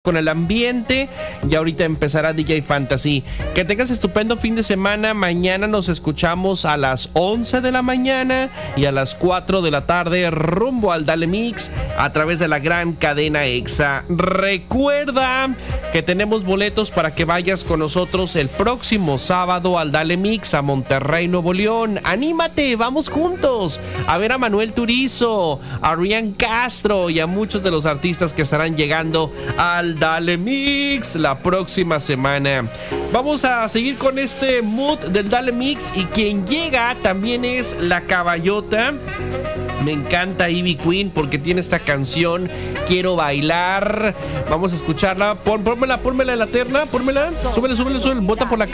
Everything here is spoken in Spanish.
con el ambiente y ahorita empezará DJ Fantasy. Que tengas estupendo fin de semana. Mañana nos escuchamos a las 11 de la mañana y a las 4 de la tarde rumbo al Dale Mix a través de la gran cadena EXA. Recuerda que tenemos boletos para que vayas con nosotros el próximo sábado al Dale Mix a Monterrey, Nuevo León. ¡Anímate! ¡Vamos juntos! A ver a Manuel Turizo, a Rian Castro y a muchos de los artistas que estarán llegando al Dale Mix la próxima semana. Vamos a seguir con este mood del Dale Mix y quien llega también es La Caballota. Me encanta Ivy Queen porque tiene esta canción Quiero Bailar. Vamos a escucharla. Pónmela en la terna, pónmela. Súbele, vota por la